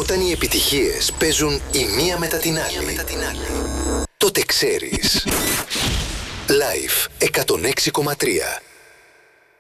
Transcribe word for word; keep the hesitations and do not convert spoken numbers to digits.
Όταν οι επιτυχίες παίζουν η μία μετά την άλλη, τότε ξέρεις. Live εκατόν έξι κόμμα τρία.